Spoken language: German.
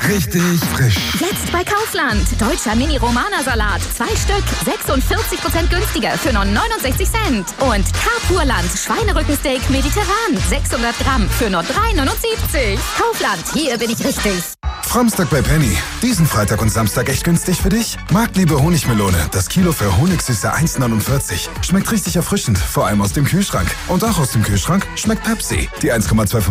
richtig frisch. Jetzt bei Kaufland. Deutscher Mini-Romana-Salat. 2 Stück. 46% günstiger für nur 69 Cent. Und Carpurland Schweinerückensteak mediterran. 600 Gramm für nur 3,79. Kaufland, hier bin ich richtig. Framstag bei Penny. Diesen Freitag und Samstag echt günstig für dich? Marktliebe Honigmelone. Das Kilo für Honigsüße 1,49. Schmeckt richtig erfrischend, vor allem aus dem Kühlschrank. Und auch aus dem Kühlschrank schmeckt Pepsi. Die 1,25